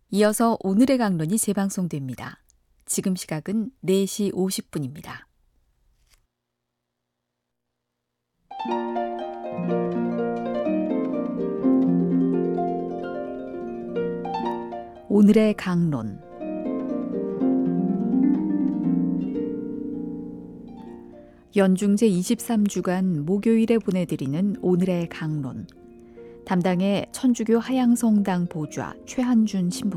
이어서 오늘의 강론이 재방송됩니다. 지금 시각은 4시 50분입니다. 오늘의 강론. 연중제 23주간 목요일에 보내드리는 오늘의 강론. 담당의 천주교 하양성당 보좌 최한준 신부